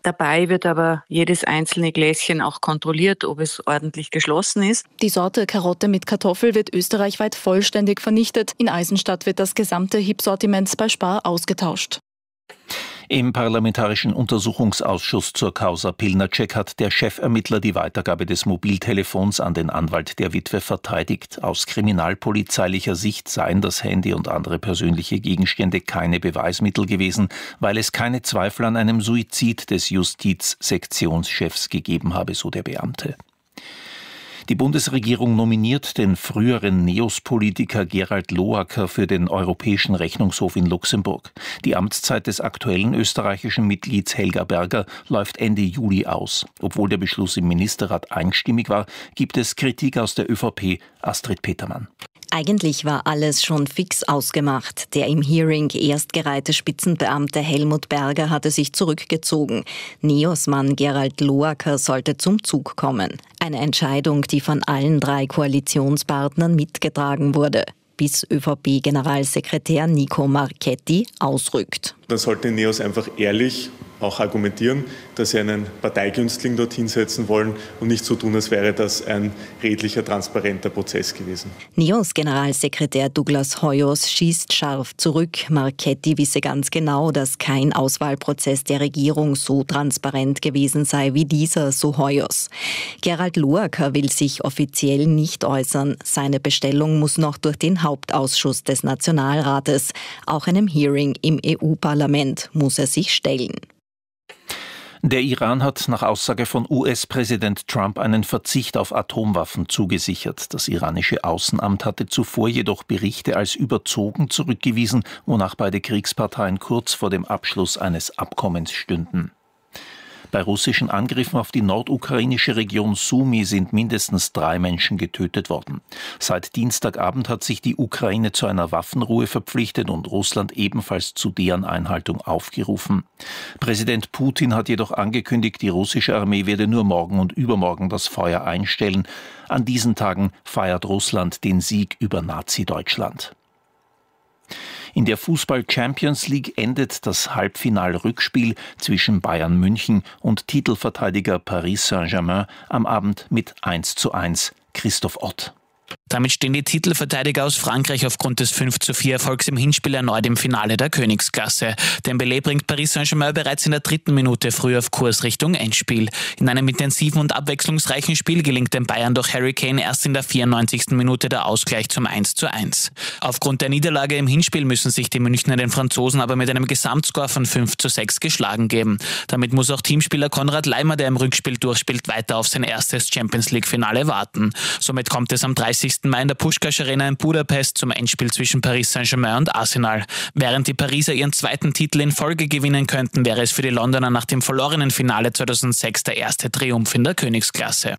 Dabei wird aber jedes einzelne Gläschen auch kontrolliert, ob es ordentlich geschlossen ist. Die Sorte Karotte mit Kartoffel wird österreichweit vollständig vernichtet. In Eisenstadt wird das gesamte HIP-Sortiment bei Spar ausgetauscht. Im Parlamentarischen Untersuchungsausschuss zur Causa Pilnacek hat der Chefermittler die Weitergabe des Mobiltelefons an den Anwalt der Witwe verteidigt. Aus kriminalpolizeilicher Sicht seien das Handy und andere persönliche Gegenstände keine Beweismittel gewesen, weil es keine Zweifel an einem Suizid des Justizsektionschefs gegeben habe, so der Beamte. Die Bundesregierung nominiert den früheren NEOS-Politiker Gerald Loacker für den Europäischen Rechnungshof in Luxemburg. Die Amtszeit des aktuellen österreichischen Mitglieds Helga Berger läuft Ende Juli aus. Obwohl der Beschluss im Ministerrat einstimmig war, gibt es Kritik aus der ÖVP. Astrid Petermann. Eigentlich war alles schon fix ausgemacht. Der im Hearing erstgereihte Spitzenbeamte Helmut Berger hatte sich zurückgezogen. NEOS-Mann Gerald Loacker sollte zum Zug kommen. Eine Entscheidung, die von allen 3 Koalitionspartnern mitgetragen wurde, bis ÖVP-Generalsekretär Nico Marchetti ausrückt. Dann sollte NEOS einfach ehrlich auch argumentieren, dass sie einen Parteigünstling dorthin setzen wollen und nicht so tun, als wäre das ein redlicher, transparenter Prozess gewesen. NEOS-Generalsekretär Douglas Hoyos schießt scharf zurück. Marchetti wisse ganz genau, dass kein Auswahlprozess der Regierung so transparent gewesen sei wie dieser, so Hoyos. Gerald Loacker will sich offiziell nicht äußern. Seine Bestellung muss noch durch den Hauptausschuss des Nationalrates. Auch einem Hearing im EU-Parlament muss er sich stellen. Der Iran hat nach Aussage von US-Präsident Trump einen Verzicht auf Atomwaffen zugesichert. Das iranische Außenamt hatte zuvor jedoch Berichte als überzogen zurückgewiesen, wonach beide Kriegsparteien kurz vor dem Abschluss eines Abkommens stünden. Bei russischen Angriffen auf die nordukrainische Region Sumy sind mindestens 3 Menschen getötet worden. Seit Dienstagabend hat sich die Ukraine zu einer Waffenruhe verpflichtet und Russland ebenfalls zu deren Einhaltung aufgerufen. Präsident Putin hat jedoch angekündigt, die russische Armee werde nur morgen und übermorgen das Feuer einstellen. An diesen Tagen feiert Russland den Sieg über Nazi-Deutschland. In der Fußball-Champions League endet das Halbfinal-Rückspiel zwischen Bayern München und Titelverteidiger Paris Saint-Germain am Abend mit 1:1. Christoph Ott. Damit stehen die Titelverteidiger aus Frankreich aufgrund des 5:4 Erfolgs im Hinspiel erneut im Finale der Königsklasse. Dembélé bringt Paris Saint-Germain bereits in der 3. Minute früh auf Kurs Richtung Endspiel. In einem intensiven und abwechslungsreichen Spiel gelingt den Bayern durch Harry Kane erst in der 94. Minute der Ausgleich zum 1:1. Aufgrund der Niederlage im Hinspiel müssen sich die Münchner den Franzosen aber mit einem Gesamtscore von 5:6 geschlagen geben. Damit muss auch Teamspieler Konrad Laimer, der im Rückspiel durchspielt, weiter auf sein erstes Champions-League-Finale warten. Somit kommt es am 30. Mai in der Puskás Arena in Budapest zum Endspiel zwischen Paris Saint-Germain und Arsenal. Während die Pariser ihren 2. Titel in Folge gewinnen könnten, wäre es für die Londoner nach dem verlorenen Finale 2006 der erste Triumph in der Königsklasse.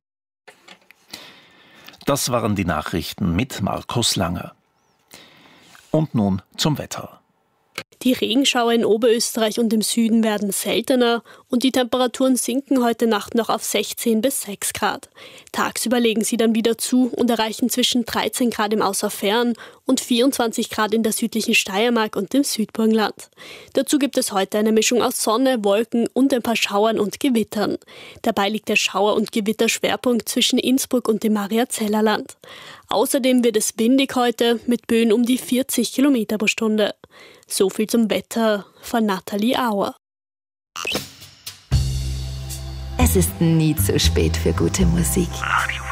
Das waren die Nachrichten mit Markus Langer. Und nun zum Wetter. Die Regenschauer in Oberösterreich und im Süden werden seltener und die Temperaturen sinken heute Nacht noch auf 16 bis 6 Grad. Tagsüber legen sie dann wieder zu und erreichen zwischen 13 Grad im Außerfern und 24 Grad in der südlichen Steiermark und im Südburgenland. Dazu gibt es heute eine Mischung aus Sonne, Wolken und ein paar Schauern und Gewittern. Dabei liegt der Schauer- und Gewitterschwerpunkt zwischen Innsbruck und dem Mariazellerland. Außerdem wird es windig heute mit Böen um die 40 Kilometer pro Stunde. So viel zum Wetter von Nathalie Auer. Es ist nie zu spät für gute Musik.